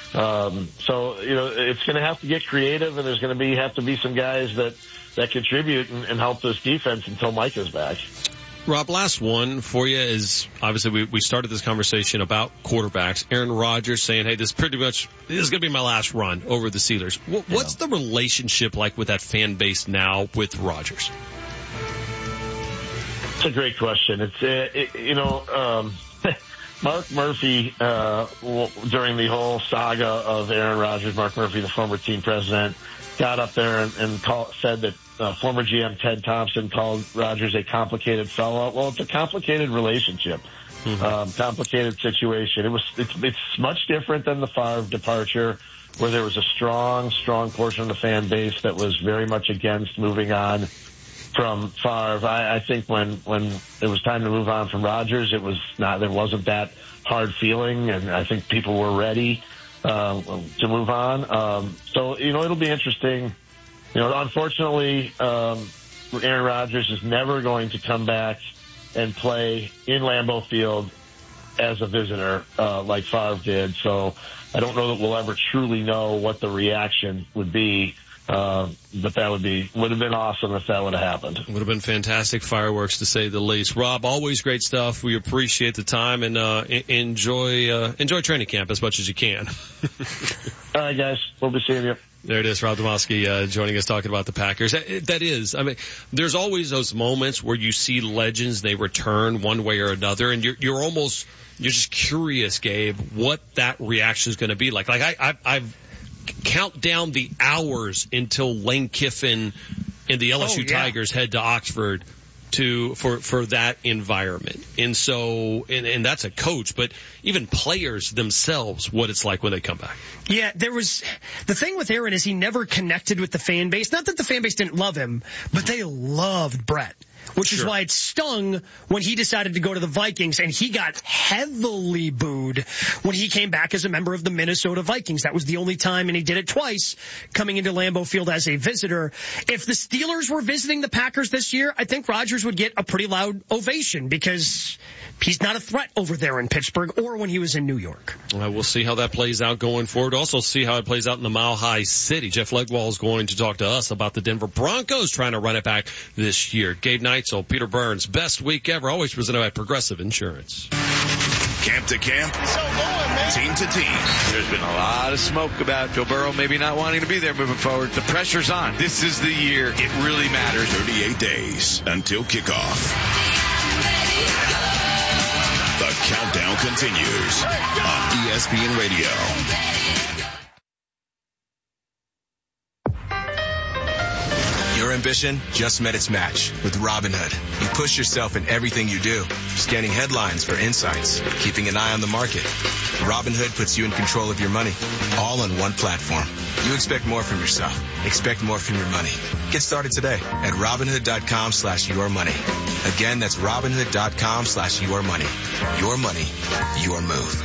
So, it's going to have to get creative, and there's going to have to be some guys that contribute and help this defense until Micah's back. Rob, last one for you is, obviously, we started this conversation about quarterbacks. Aaron Rodgers saying, hey, this is going to be my last run over the Steelers. What's the relationship like with that fan base now with Rodgers? It's a great question. Mark Murphy, during the whole saga of Aaron Rodgers, Mark Murphy, the former team president, got up there and said that former GM Ted Thompson called Rodgers a complicated fellow. Well, it's a complicated relationship, complicated situation. It's much different than the Favre departure, where there was a strong portion of the fan base that was very much against moving on from Favre. I think when it was time to move on from Rodgers, there wasn't that hard feeling, and I think people were ready to move on. So it'll be interesting. Unfortunately, Aaron Rodgers is never going to come back and play in Lambeau Field as a visitor like Favre did. So I don't know that we'll ever truly know what the reaction would be. But that would have been awesome if that would have happened. Would have been fantastic fireworks, to say the least. Rob, always great stuff. We appreciate the time, and enjoy training camp as much as you can. All right, guys. We'll be seeing you. There it is, Rob Demovsky joining us, talking about the Packers. That is, there's always those moments where you see legends, they return one way or another, and you're just curious, Gabe, what that reaction is going to be like. Like I've count down the hours until Lane Kiffin and the LSU Tigers head to Oxford for that environment. And so, and that's a coach, but even players themselves, what it's like when they come back. Yeah, the thing with Aaron is he never connected with the fan base. Not that the fan base didn't love him, but they loved Brett. Which is why it stung when he decided to go to the Vikings, and he got heavily booed when he came back as a member of the Minnesota Vikings. That was the only time, and he did it twice, coming into Lambeau Field as a visitor. If the Steelers were visiting the Packers this year, I think Rodgers would get a pretty loud ovation because he's not a threat over there in Pittsburgh or when he was in New York. We'll see how that plays out going forward. Also see how it plays out in the Mile High City. Jeff Legwall is going to talk to us about the Denver Broncos trying to run it back this year. Gabe Neitzel, Peter Burns, best week ever, always presented by Progressive Insurance. Camp to camp, team to team. There's been a lot of smoke about Joe Burrow maybe not wanting to be there moving forward. The pressure's on. This is the year it really matters. 38 days until kickoff. The Countdown continues on ESPN Radio. Your ambition just met its match with Robinhood. You push yourself in everything you do, scanning headlines for insights, keeping an eye on the market. Robinhood puts you in control of your money, all on one platform. You expect more from yourself. Expect more from your money. Get started today at Robinhood.com/yourmoney. Again, that's Robinhood.com/yourmoney. Your money, your move.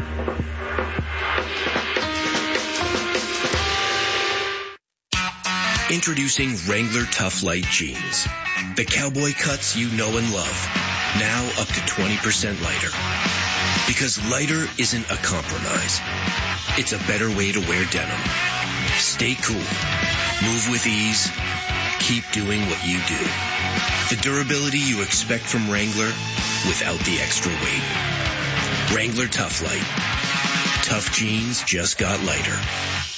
Introducing Wrangler Tough Light Jeans. The cowboy cuts you know and love. Now up to 20% lighter. Because lighter isn't a compromise. It's a better way to wear denim. Stay cool. Move with ease. Keep doing what you do. The durability you expect from Wrangler without the extra weight. Wrangler Tough Light. Tough jeans just got lighter.